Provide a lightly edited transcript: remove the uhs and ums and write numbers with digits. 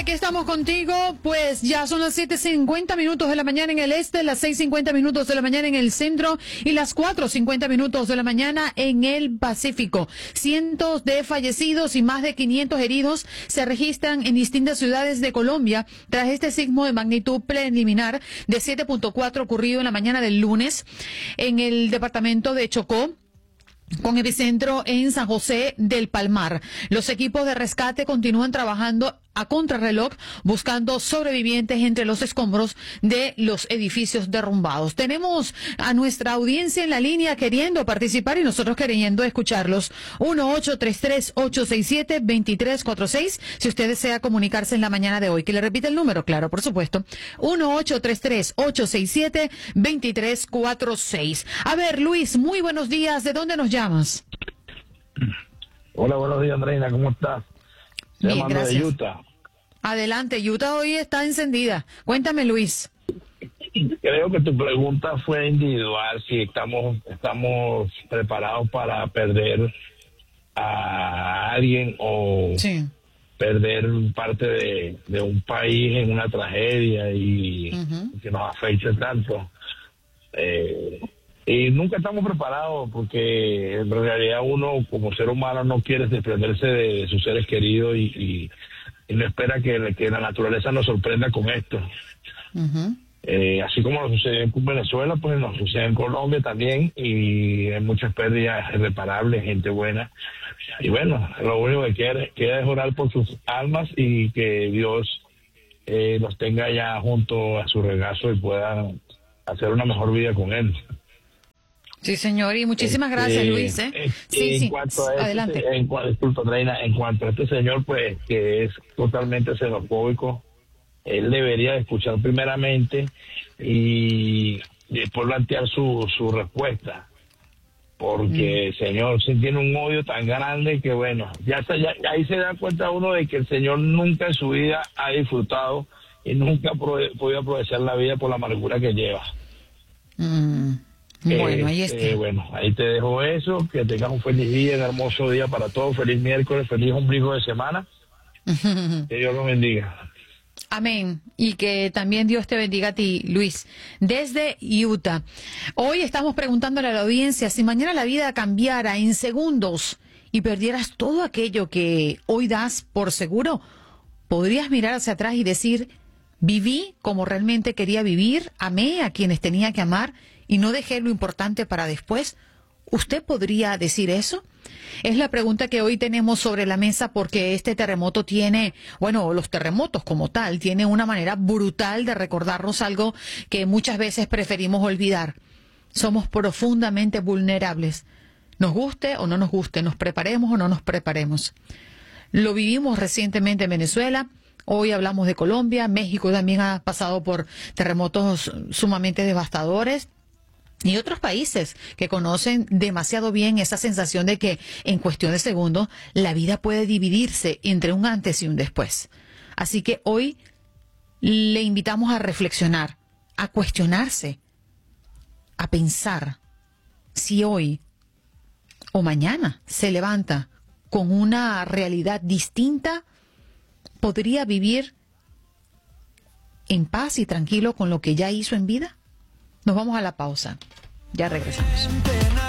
Aquí estamos contigo, pues ya son las 7:50 de la mañana en el este, las 6:50 de la mañana en el centro y las 4:50 de la mañana en el Pacífico. Cientos de fallecidos y más de 500 heridos se registran en distintas ciudades de Colombia tras este sismo de magnitud preliminar de 7.4 ocurrido en la mañana del lunes en el departamento de Chocó, con epicentro en San José del Palmar. Los equipos de rescate continúan trabajando a contrarreloj, buscando sobrevivientes entre los escombros de los edificios derrumbados. Tenemos a nuestra audiencia en la línea queriendo participar y nosotros queriendo escucharlos. 1-833-867-2346, si usted desea comunicarse en la mañana de hoy. Que le repite el número, claro, por supuesto. 1-833-867-2346. A ver, Luis, muy buenos días. ¿De dónde nos llamas? Hola, buenos días, Andreina, ¿cómo estás? Bien, gracias. De Utah. Adelante, Utah hoy está encendida. Cuéntame, Luis. Creo que tu pregunta fue individual, si estamos preparados para perder a alguien o Sí. perder parte de un país en una tragedia y que nos afecte tanto. Y nunca estamos preparados porque en realidad uno como ser humano no quiere desprenderse de sus seres queridos y no espera que la naturaleza nos sorprenda con esto. Así como nos sucedió en Venezuela, pues nos sucede en Colombia también y hay muchas pérdidas irreparables, gente buena. Y bueno, lo único que queda es orar por sus almas y que Dios los tenga ya junto a su regazo y pueda hacer una mejor vida con él. Sí, señor, y muchísimas gracias, Luis. Sí, cuanto a adelante. Disculpa, Reina, en cuanto a este señor, pues, que es totalmente xenofóbico, él debería escuchar primeramente y después plantear su respuesta. Porque, señor, sí tiene un odio tan grande que, bueno, ahí se da cuenta uno de que el señor nunca en su vida ha disfrutado y nunca ha podido aprovechar la vida por la amargura que lleva. Bueno, ahí está. Bueno, ahí te dejo eso, que tengas un feliz día, un hermoso día para todos, feliz miércoles, feliz ombligo de semana, que Dios los bendiga. Amén, y que también Dios te bendiga a ti, Luis, desde Utah. Hoy estamos preguntándole a la audiencia, si mañana la vida cambiara en segundos y perdieras todo aquello que hoy das por seguro, ¿podrías mirar hacia atrás y decir, viví como realmente quería vivir, amé a quienes tenía que amar y no dejé lo importante para después? ¿Usted podría decir eso? Es la pregunta que hoy tenemos sobre la mesa porque este terremoto tiene, bueno, los terremotos como tal, tiene una manera brutal de recordarnos algo que muchas veces preferimos olvidar. Somos profundamente vulnerables. Nos guste o no nos guste, nos preparemos o no nos preparemos. Lo vivimos recientemente en Venezuela. Hoy hablamos de Colombia. México también ha pasado por terremotos sumamente devastadores. Y otros países que conocen demasiado bien esa sensación de que en cuestión de segundos la vida puede dividirse entre un antes y un después. Así que hoy le invitamos a reflexionar, a cuestionarse, a pensar si hoy o mañana se levanta con una realidad distinta, podría vivir en paz y tranquilo con lo que ya hizo en vida. Nos vamos a la pausa. Ya regresamos.